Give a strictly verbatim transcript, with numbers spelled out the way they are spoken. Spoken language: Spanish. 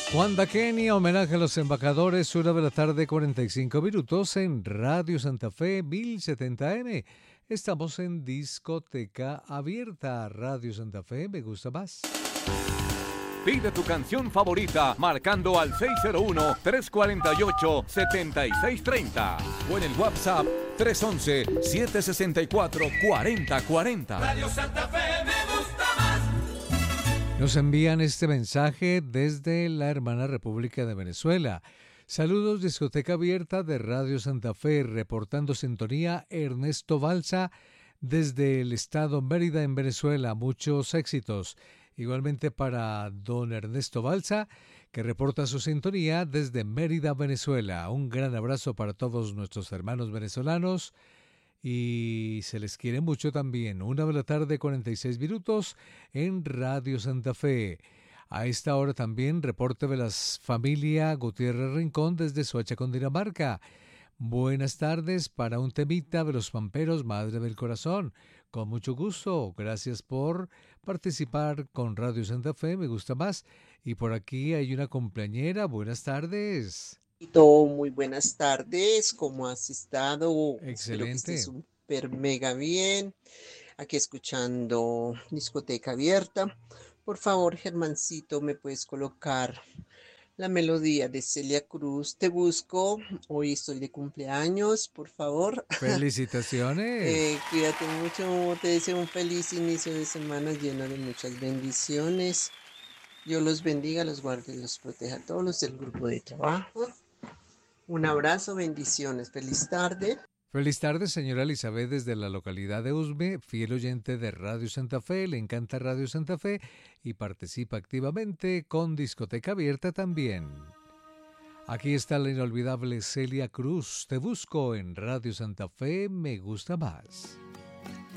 Juan Daqueni, homenaje a los embajadores, una de la tarde, cuarenta y cinco minutos en Radio Santa Fe mil setenta M. Estamos en discoteca abierta. Radio Santa Fe, me gusta más. Pide tu canción favorita marcando al seis cero uno, tres cuatro ocho, siete seis tres cero o en el WhatsApp tres once, siete sesenta y cuatro, cuarenta cuarenta. Radio Santa Fe me gusta más. Nos envían este mensaje desde la hermana República de Venezuela. Saludos, discoteca abierta de Radio Santa Fe, reportando sintonía Ernesto Balsa desde el estado Mérida en Venezuela. Muchos éxitos. Igualmente para don Ernesto Balsa, que reporta su sintonía desde Mérida, Venezuela. Un gran abrazo para todos nuestros hermanos venezolanos y se les quiere mucho también. Una de la tarde, cuarenta y seis minutos en Radio Santa Fe. A esta hora también reporte de la familia Gutiérrez Rincón desde Soacha, Cundinamarca. Buenas tardes para un temita de los Pamperos, Madre del Corazón. Con mucho gusto, gracias por participar con Radio Santa Fe, me gusta más. Y por aquí hay una cumpleañera, buenas tardes. Muy buenas tardes, ¿cómo has estado? Excelente. Espero que estés súper mega bien. Aquí escuchando discoteca abierta. Por favor, Germancito, ¿me puedes colocar la melodía de Celia Cruz? Te busco, hoy estoy de cumpleaños, por favor. Felicitaciones. eh, cuídate mucho, te deseo un feliz inicio de semana lleno de muchas bendiciones. Dios los bendiga, los guarde y los proteja a todos los del grupo de trabajo. Un abrazo, bendiciones, feliz tarde. Feliz tarde, señora Elizabeth, desde la localidad de Usme, fiel oyente de Radio Santa Fe, le encanta Radio Santa Fe y participa activamente con Discoteca Abierta también. Aquí está la inolvidable Celia Cruz, te busco en Radio Santa Fe, me gusta más.